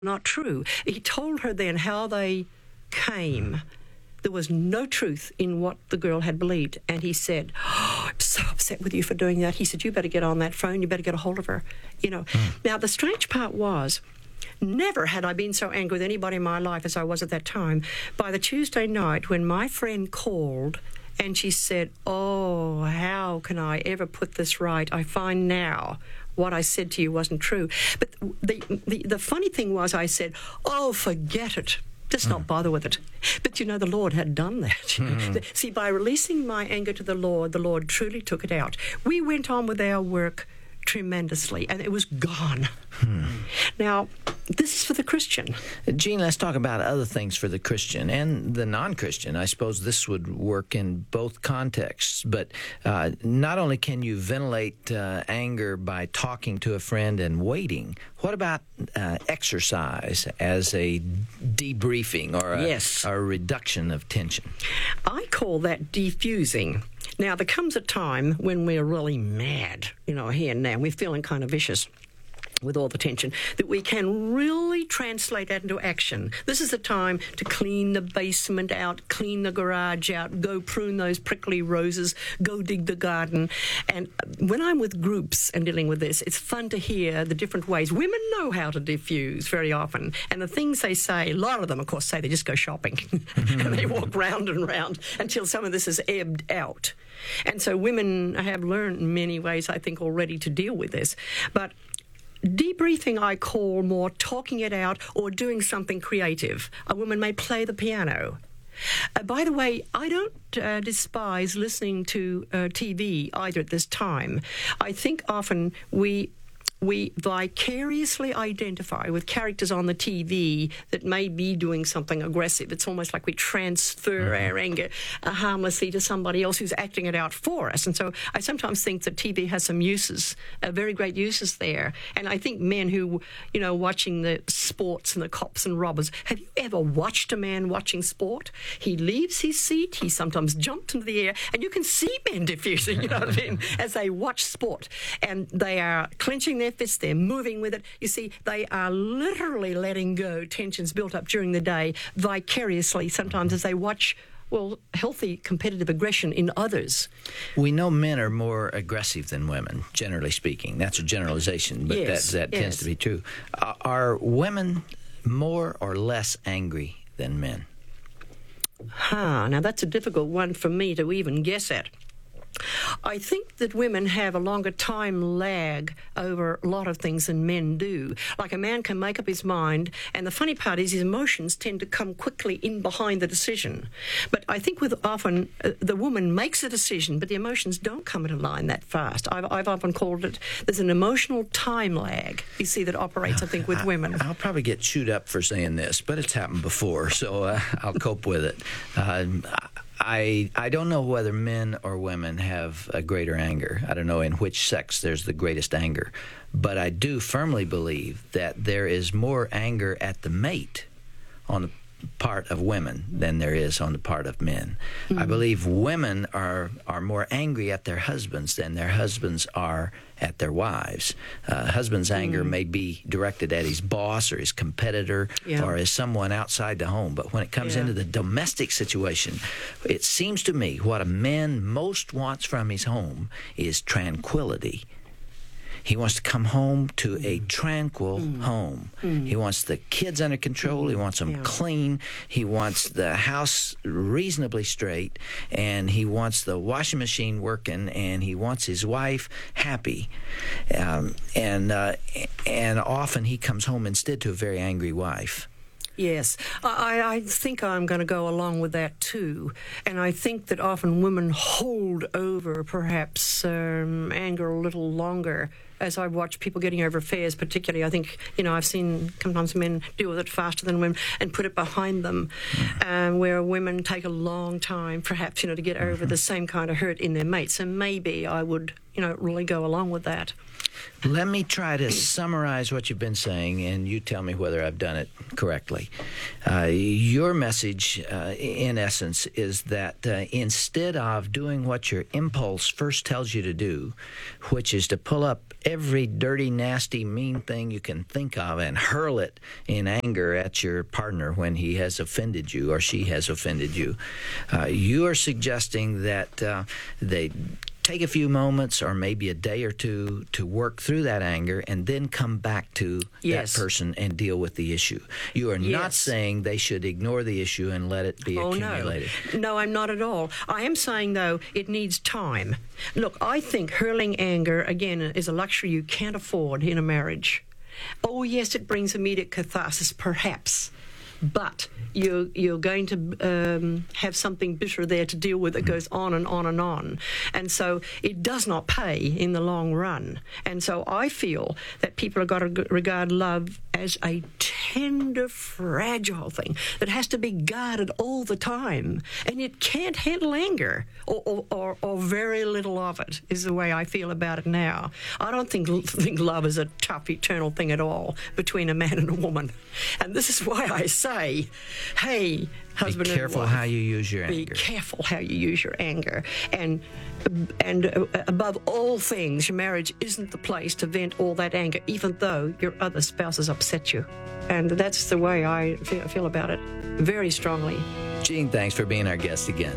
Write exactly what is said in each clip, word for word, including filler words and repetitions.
not true. He told her then how they came. There was no truth in what the girl had believed. And he said, oh, I'm so upset with you for doing that. He said, you better get on that phone. You better get a hold of her. You know. Mm. Now, the strange part was, never had I been so angry with anybody in my life as I was at that time. By the Tuesday night, when my friend called and she said, oh, how can I ever put this right? I find now what I said to you wasn't true. But the, the, the funny thing was I said, oh, forget it. Just not bother with it. But, you know, the Lord had done that. Mm-hmm. See, by releasing my anger to the Lord, the Lord truly took it out. We went on with our work tremendously, and it was gone. Hmm. Now, this is for the Christian. Jean, let's talk about other things for the Christian and the non-Christian. I suppose this would work in both contexts, but uh, not only can you ventilate uh, anger by talking to a friend and waiting, what about uh, exercise as a debriefing or a, yes. a reduction of tension? I call that defusing. Now, there comes a time when we're really mad, you know, here and now. We're feeling kind of vicious with all the tension, that we can really translate that into action. This is the time to clean the basement out, clean the garage out, go prune those prickly roses, go dig the garden. And when I'm with groups and dealing with this, it's fun to hear the different ways. Women know how to diffuse very often. And the things they say, a lot of them, of course, say they just go shopping. And they walk round and round until some of this is ebbed out. And so women have learned many ways, I think, already to deal with this. But debriefing I call more talking it out or doing something creative. A woman may play the piano. Uh, by the way, I don't uh, despise listening to uh, T V either at this time. I think often we... we vicariously identify with characters on the T V that may be doing something aggressive. It's almost like we transfer mm-hmm. our anger uh, harmlessly to somebody else who's acting it out for us. And so I sometimes think that T V has some uses, uh, very great uses there. And I think men who, you know, watching the sports and the cops and robbers, have you ever watched a man watching sport? He leaves his seat, he sometimes jumps into the air, and you can see men diffusing, you know what I mean, as they watch sport. And they are clenching their fists, they're moving with it. You see, they are literally letting go tensions built up during the day vicariously, sometimes as they watch, well, healthy competitive aggression in others. We know men are more aggressive than women, generally speaking. That's a generalization, but yes, that, that yes. tends to be true. Uh, are women more or less angry than men? Huh, now that's a difficult one for me to even guess at. I think that women have a longer time lag over a lot of things than men do. Like a man can make up his mind, and the funny part is his emotions tend to come quickly in behind the decision. But I think with often uh, the woman makes a decision, but the emotions don't come into line that fast. I've, I've often called it, there's an emotional time lag, you see, that operates, I think, with I, women. I'll probably get chewed up for saying this, but it's happened before, so uh, I'll cope with it. Uh, I I don't know whether men or women have a greater anger. I don't know in which sex there's the greatest anger. But I do firmly believe that there is more anger at the mate on the part of women than there is on the part of men. Mm-hmm. I believe women are, are more angry at their husbands than their husbands are at their wives. Uh, husband's mm-hmm. anger may be directed at his boss or his competitor yeah. or as someone outside the home. But when it comes yeah. into the domestic situation, it seems to me what a man most wants from his home is tranquility. He wants to come home to a tranquil mm. home. Mm. He wants the kids under control. He wants them yeah. clean. He wants the house reasonably straight. And he wants the washing machine working. And he wants his wife happy. Um, and, uh, and often he comes home instead to a very angry wife. Yes, I, I think I'm going to go along with that too. And I think that often women hold over perhaps um, anger a little longer. As I watch people getting over affairs, particularly, I think, you know, I've seen sometimes men deal with it faster than women and put it behind them, mm-hmm. um, where women take a long time, perhaps, you know, to get over mm-hmm. the same kind of hurt in their mates. So maybe I would, you know, really go along with that. Let me try to summarize what you've been saying, and you tell me whether I've done it correctly. Uh, your message, uh, in essence, is that uh, instead of doing what your impulse first tells you to do, which is to pull up every dirty, nasty, mean thing you can think of and hurl it in anger at your partner when he has offended you or she has offended you, uh, you are suggesting that uh, they take a few moments or maybe a day or two to work through that anger and then come back to yes. that person and deal with the issue. You are yes. not saying they should ignore the issue and let it be oh, accumulated. No. no, I'm not at all. I am saying, though, it needs time. Look, I think hurling anger, again, is a luxury you can't afford in a marriage. Oh, yes, it brings immediate catharsis, perhaps. But you're, you're going to um, have something bitter there to deal with that goes on and on and on. And so it does not pay in the long run. And so I feel that people have got to regard love as a tender, fragile thing that has to be guarded all the time. And it can't handle anger, or, or, or, or very little of it, is the way I feel about it now. I don't think, think love is a tough, eternal thing at all between a man and a woman. And this is why I say, hey, husband be careful and wife, how you use your be anger. Be careful how you use your anger. And and uh, above all things, your marriage isn't the place to vent all that anger, even though your other spouse has upset you. And that's the way I feel, feel about it, very strongly. Gene, thanks for being our guest again.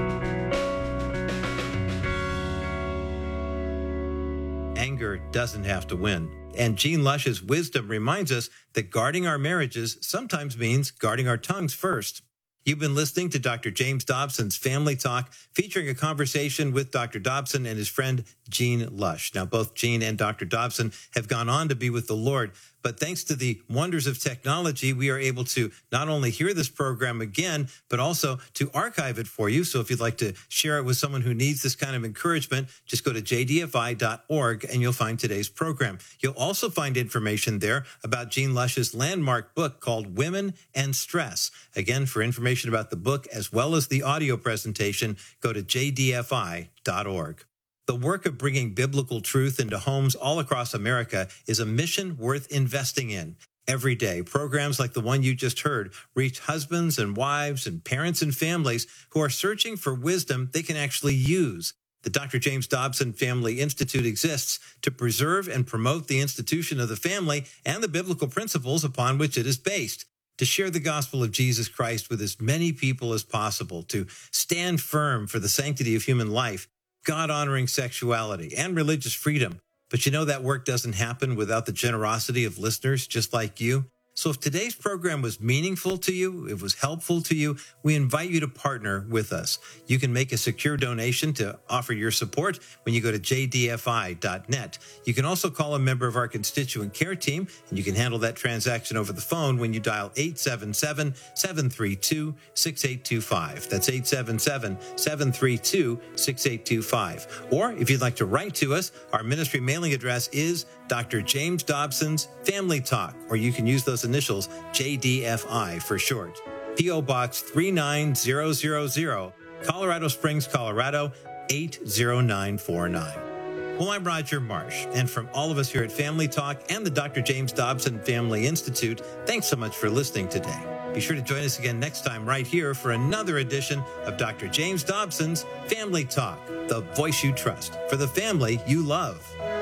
Anger doesn't have to win. And Gene Lush's wisdom reminds us that guarding our marriages sometimes means guarding our tongues first. You've been listening to Doctor James Dobson's Family Talk, featuring a conversation with Doctor Dobson and his friend Gene Lush. Now, both Gene and Doctor Dobson have gone on to be with the Lord, but thanks to the wonders of technology, we are able to not only hear this program again, but also to archive it for you. So if you'd like to share it with someone who needs this kind of encouragement, just go to j d f i dot org and you'll find today's program. You'll also find information there about Gene Lush's landmark book called Women and Stress. Again, for information about the book as well as the audio presentation, go to j d f i dot org. The work of bringing biblical truth into homes all across America is a mission worth investing in. Every day, programs like the one you just heard reach husbands and wives and parents and families who are searching for wisdom they can actually use. The Doctor James Dobson Family Institute exists to preserve and promote the institution of the family and the biblical principles upon which it is based. To share the gospel of Jesus Christ with as many people as possible, to stand firm for the sanctity of human life, God-honoring sexuality, and religious freedom. But you know that work doesn't happen without the generosity of listeners just like you. So if today's program was meaningful to you, it was helpful to you, we invite you to partner with us. You can make a secure donation to offer your support when you go to j d f i dot net. You can also call a member of our constituent care team, and you can handle that transaction over the phone when you dial eight seven seven, seven three two, six eight two five. That's eight seven seven, seven three two, six eight two five. Or if you'd like to write to us, our ministry mailing address is Doctor James Dobson's Family Talk, or you can use those initials J D F I for short. P O Box three nine zero zero zero, Colorado Springs, Colorado eight zero nine four nine. Well, I'm Roger Marsh, and from all of us here at Family Talk and the Doctor James Dobson Family Institute, thanks so much for listening today. Be sure to join us again next time right here for another edition of Doctor James Dobson's Family Talk, the voice you trust for the family you love.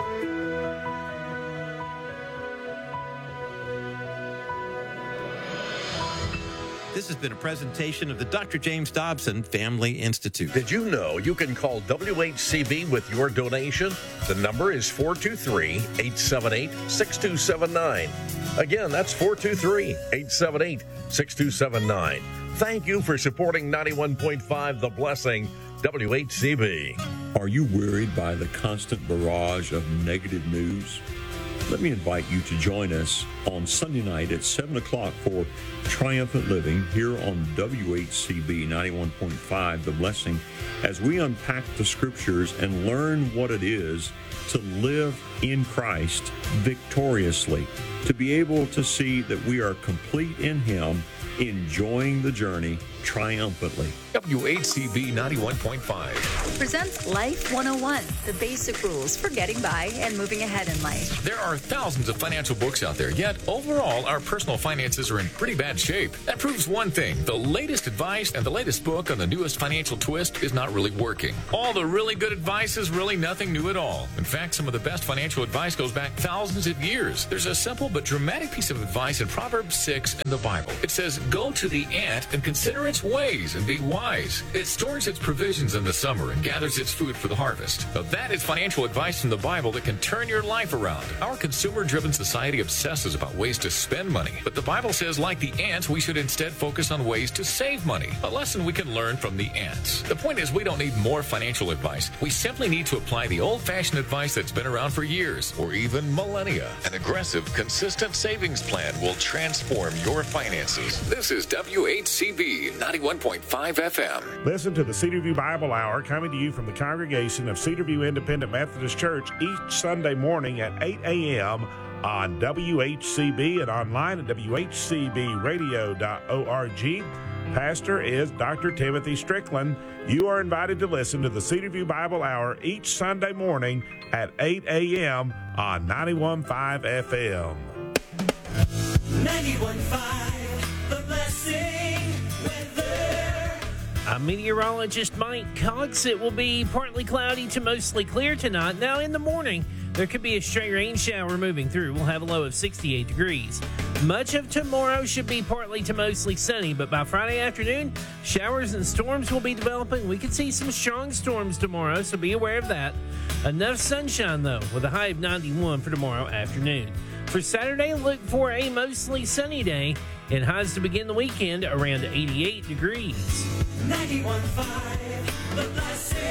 This has been a presentation of the Doctor James Dobson Family Institute. Did you know you can call W H C B with your donation? The number is four two three, eight seven eight, six two seven nine. Again, that's four two three, eight seven eight, six two seven nine. Thank you for supporting ninety-one point five The Blessing, W H C B. Are you worried by the constant barrage of negative news? Let me invite you to join us on Sunday night at seven o'clock for Triumphant Living here on W H C B ninety-one point five, The Blessing, as we unpack the scriptures and learn what it is to live in Christ victoriously, to be able to see that we are complete in Him, enjoying the journey triumphantly. W H C B ninety-one point five presents Life one oh one, the basic rules for getting by and moving ahead in life. There are thousands of financial books out there, yet overall our personal finances are in pretty bad shape. That proves one thing: the latest advice and the latest book on the newest financial twist is not really working. All the really good advice is really nothing new at all. In fact, some of the best financial advice goes back thousands of years. There's a simple but dramatic piece of advice in Proverbs six in the Bible. It says, "Go to the ant and consider its ways and be wise. It stores its provisions in the summer and gathers its food for the harvest." Now, that is financial advice from the Bible that can turn your life around. Our consumer-driven society obsesses about ways to spend money, but the Bible says, like the ants, we should instead focus on ways to save money. A lesson we can learn from the ants. The point is, we don't need more financial advice. We simply need to apply the old-fashioned advice that's been around for years, or even millennia. An aggressive, consistent savings plan will transform your finances. This is W H C B ninety-one point five F M. Listen to the Cedarview Bible Hour coming to you from the congregation of Cedarview Independent Methodist Church each Sunday morning at eight a.m. on W H C B and online at w h c b radio dot org. Pastor is Doctor Timothy Strickland. You are invited to listen to the Cedarview Bible Hour each Sunday morning at eight a.m. on ninety-one point five F M. ninety-one point five, The Blessing weather. I'm meteorologist Mike Cox. It will be partly cloudy to mostly clear tonight. Now, in the morning, there could be a stray rain shower moving through. We'll have a low of sixty-eight degrees. Much of tomorrow should be partly to mostly sunny, but by Friday afternoon, showers and storms will be developing. We could see some strong storms tomorrow, so be aware of that. Enough sunshine, though, with a high of ninety-one for tomorrow afternoon. For Saturday, look for a mostly sunny day and highs to begin the weekend around eighty-eight degrees. ninety-one point five, The Blessing.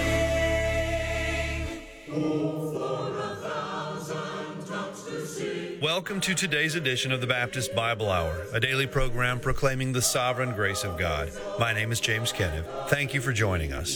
Oh, for a thousand tongues to sing. Welcome to today's edition of the Baptist Bible Hour, a daily program proclaiming the sovereign grace of God. My name is James Kenneth. Thank you for joining us.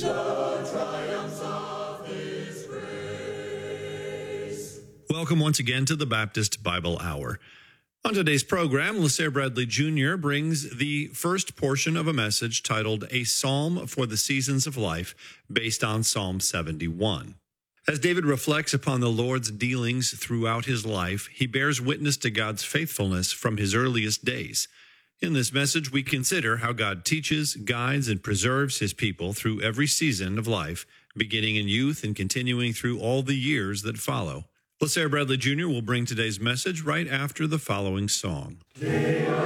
Welcome once again to the Baptist Bible Hour. On today's program, LaSair Bradley Junior brings the first portion of a message titled A Psalm for the Seasons of Life, based on Psalm seventy-one. As David reflects upon the Lord's dealings throughout his life, he bears witness to God's faithfulness from his earliest days. In this message, we consider how God teaches, guides, and preserves his people through every season of life, beginning in youth and continuing through all the years that follow. LaSair Bradley Junior will bring today's message right after the following song.